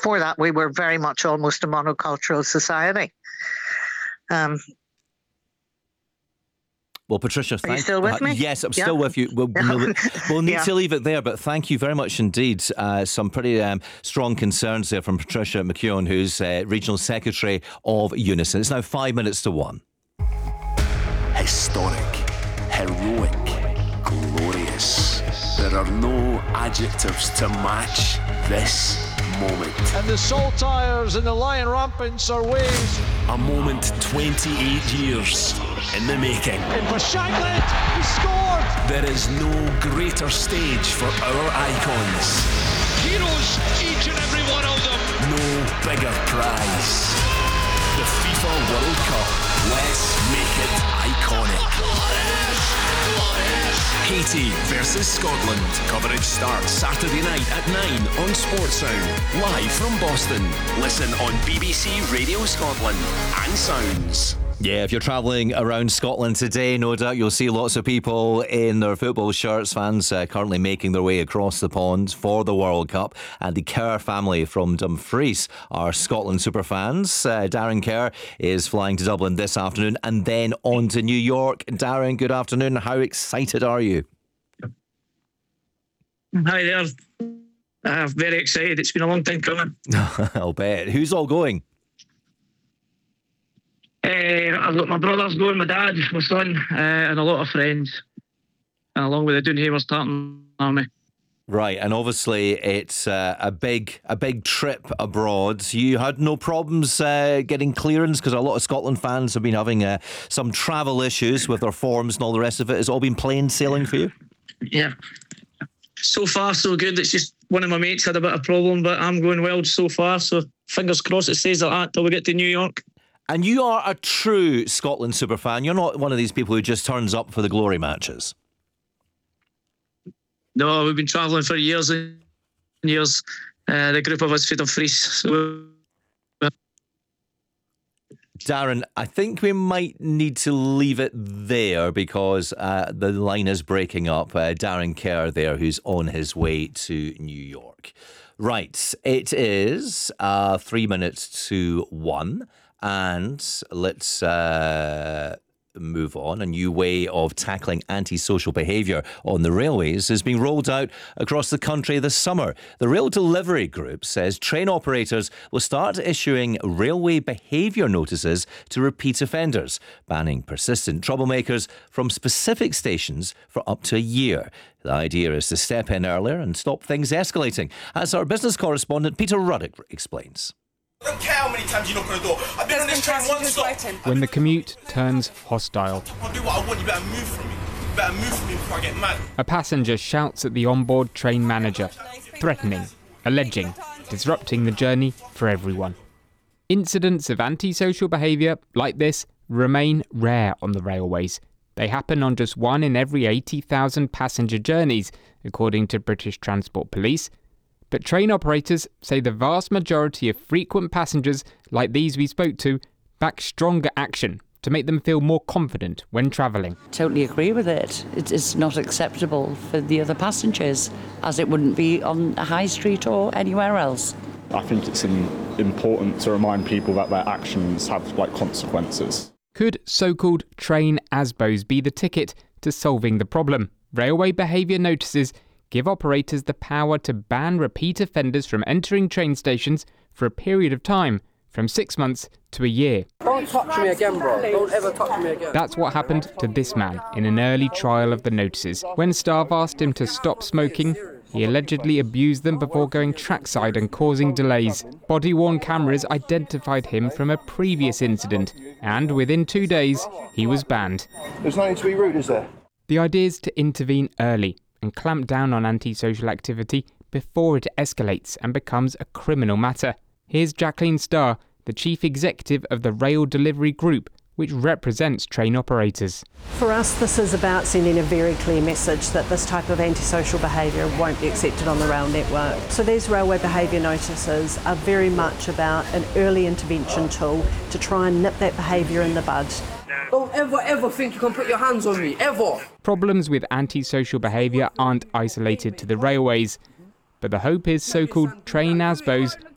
before that, we were very much almost a monocultural society. Well, Patricia, Are you still with me? Yes, I'm still with you. We'll need to leave it there, but thank you very much indeed. Some pretty strong concerns there from Patricia McKeown, who's Regional Secretary of Unison. It's now 5 minutes to 1. Historic, heroic, glorious. There are no adjectives to match this moment. And the Saltires and the Lion Rampants are waves. A moment 28 years in the making. And for Shankland, he scored! There is no greater stage for our icons. Heroes, each and every one of them. No bigger prize. The FIFA World Cup. Let's make it iconic. Haiti versus Scotland. Coverage starts Saturday night at 9 on Sportsound. Live from Boston. Listen on BBC Radio Scotland and Sounds. Yeah, if you're travelling around Scotland today, no doubt you'll see lots of people in their football shirts, fans currently making their way across the pond for the World Cup. And the Kerr family from Dumfries are Scotland super fans. Darren Kerr is flying to Dublin this afternoon and then on to New York. Darren, good afternoon. How excited are you? Hi there. Very excited. It's been a long time coming. I'll bet. Who's all going? I've got my brothers going, my dad, my son, and a lot of friends, and along with the Doonhammers Tartan Army. Right, and obviously it's a big trip abroad. You had no problems getting clearance, because a lot of Scotland fans have been having some travel issues with their forms and all the rest of it. Has it all been plain sailing for you? Yeah. So far, so good. It's just one of my mates had a bit of problem, but I'm going well so far, so fingers crossed it stays like that till we get to New York. And you are a true Scotland superfan. You're not one of these people who just turns up for the glory matches. No, we've been travelling for years and years. The group of us for Dumfries. So Darren, I think we might need to leave it there because the line is breaking up. Darren Kerr there, who's on his way to New York. Right, it is 3 minutes to 1. And let's move on. A new way of tackling antisocial behaviour on the railways is being rolled out across the country this summer. The Rail Delivery Group says train operators will start issuing railway behaviour notices to repeat offenders, banning persistent troublemakers from specific stations for up to a year. The idea is to step in earlier and stop things escalating, as our business correspondent Peter Ruddock explains. I don't care how many times you knock on the door. I've been on this train one stop. When the commute turns hostile. I'll do what I want. You better move from me. You better move from me before I get mad. A passenger shouts at the onboard train manager, threatening, alleging, disrupting the journey for everyone. Incidents of antisocial behaviour like this remain rare on the railways. They happen on just 1 in every 80,000 passenger journeys, according to British Transport Police. But train operators say the vast majority of frequent passengers, like these we spoke to, back stronger action to make them feel more confident when travelling. Totally agree with it. It's not acceptable for the other passengers, as it wouldn't be on a high street or anywhere else. I think it's important to remind people that their actions have consequences. Could so-called train ASBOs be the ticket to solving the problem? Railway behaviour notices give operators the power to ban repeat offenders from entering train stations for a period of time, from 6 months to a year. Don't touch me again, bro. Don't ever touch me again. That's what happened to this man in an early trial of the notices. When staff asked him to stop smoking, he allegedly abused them before going trackside and causing delays. Body-worn cameras identified him from a previous incident, and within 2 days, he was banned. There's no need to be rude, is there? The idea is to intervene early and clamp down on antisocial activity before it escalates and becomes a criminal matter. Here's Jacqueline Starr, the chief executive of the Rail Delivery Group, which represents train operators. For us, this is about sending a very clear message that this type of antisocial behaviour won't be accepted on the rail network. So these railway behaviour notices are very much about an early intervention tool to try and nip that behaviour in the bud. Don't ever think you can put your hands on me, ever. Problems with antisocial behaviour aren't isolated to the railways, but the hope is so-called train ASBOs